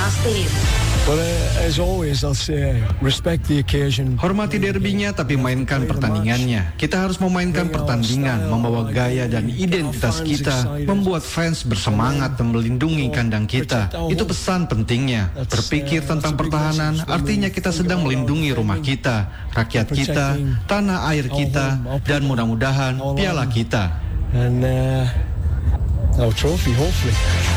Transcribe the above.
Stadium. But as always, I'll say, respect the occasion. Hormati derbynya tapi mainkan pertandingannya. Kita harus memainkan pertandingan, membawa gaya dan identitas kita, membuat fans bersemangat dan melindungi kandang kita. Itu pesan pentingnya. Berpikir tentang pertahanan artinya kita sedang melindungi rumah kita, rakyat kita, tanah air kita, dan mudah-mudahan piala kita. And our trophy, hopefully.